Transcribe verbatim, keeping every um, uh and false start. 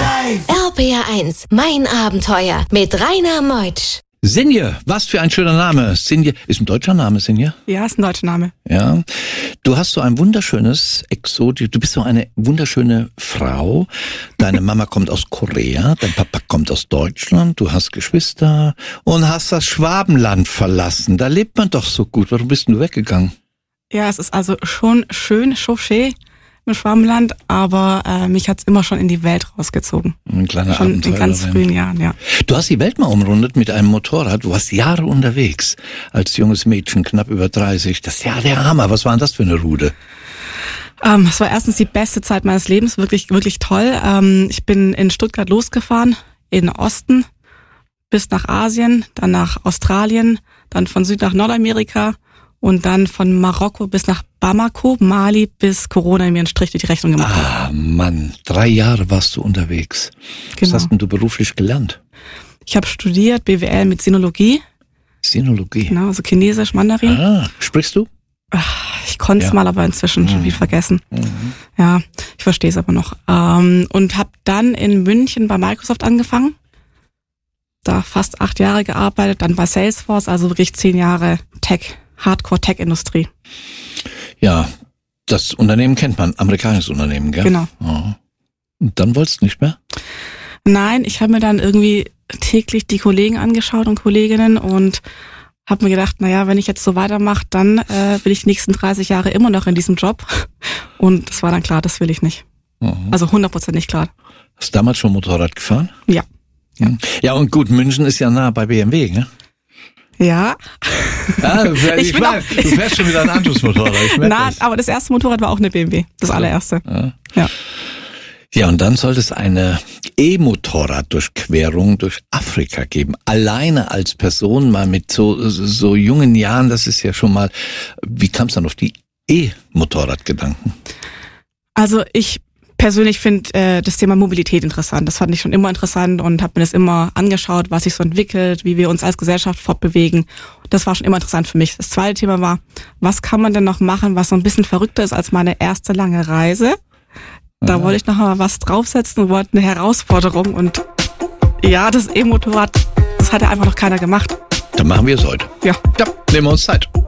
R P R eins, mein Abenteuer mit Rainer Meutsch. Sinje, was für ein schöner Name. Sinje, ist ein deutscher Name, Sinje? Ja, ist ein deutscher Name. Ja. Du hast so ein wunderschönes Exotik, du bist so eine wunderschöne Frau. Deine Mama kommt aus Korea, dein Papa kommt aus Deutschland, du hast Geschwister und hast das Schwabenland verlassen. Da lebt man doch so gut. Warum bist du weggegangen? Ja, es ist also schon schön, Chauché im Schwabenland, aber äh, mich hat's immer schon in die Welt rausgezogen. Ein kleiner Schon Abenteuer. in ganz frühen Jahren, ja. Du hast die Welt mal umrundet mit einem Motorrad. Du warst Jahre unterwegs als junges Mädchen, knapp über dreißig. Das ist ja der Hammer. Was war denn das für eine Rude? Ähm, es war erstens die beste Zeit meines Lebens, wirklich, wirklich toll. Ähm, ich bin in Stuttgart losgefahren, in den Osten, bis nach Asien, dann nach Australien, dann von Süd nach Nordamerika und dann von Marokko bis nach Bamako, Mali, bis Corona mir einen Strich durch die Rechnung gemacht hat. Ah, Mann, drei Jahre warst du unterwegs. Genau. Was hast denn du beruflich gelernt? Ich habe studiert B W L mit Sinologie. Sinologie. Genau, also Chinesisch, Mandarin. Ah, sprichst du? Ach, ich konnte es Ja. mal, aber inzwischen Mhm. schon viel vergessen. Mhm. Ja, ich verstehe es aber noch. Ähm, und habe dann in München bei Microsoft angefangen. Da fast acht Jahre gearbeitet, dann bei Salesforce, also wirklich zehn Jahre Tech, Hardcore-Tech-Industrie. Ja, das Unternehmen kennt man, amerikanisches Unternehmen, gell? Genau. Ja. Und dann wolltest du nicht mehr? Nein, ich habe mir dann irgendwie täglich die Kollegen angeschaut und Kolleginnen und habe mir gedacht, naja, wenn ich jetzt so weitermache, dann äh, will ich die nächsten dreißig Jahre immer noch in diesem Job. Und es war dann klar, das will ich nicht. Mhm. Also hundert Prozent nicht klar. Hast du damals schon Motorrad gefahren? Ja. Ja. Ja, und gut, München ist ja nah bei B M W, ne? Ja. Ja, ich, Ich bin weiß, auch- du fährst schon wieder ein anderes Motorrad. Ich merk Na, das. aber das erste Motorrad war auch eine B M W. Das allererste. Ja. Ja. Ja, und dann sollte es eine E-Motorrad-Durchquerung durch Afrika geben. Alleine als Person, mal mit so, so jungen Jahren, das ist ja schon mal, wie kam es dann auf die E-Motorrad-Gedanken? Also ich persönlich finde äh, das Thema Mobilität interessant. Das fand ich schon immer interessant und habe mir das immer angeschaut, was sich so entwickelt, wie wir uns als Gesellschaft fortbewegen. Das war schon immer interessant für mich. Das zweite Thema war, was kann man denn noch machen, was so ein bisschen verrückter ist als meine erste lange Reise? Da Ja. wollte ich noch mal was draufsetzen und wollte eine Herausforderung. Und ja, das E-Motorrad, das hat ja einfach noch keiner gemacht. Dann machen wir es heute. Ja. Ja, nehmen wir uns Zeit.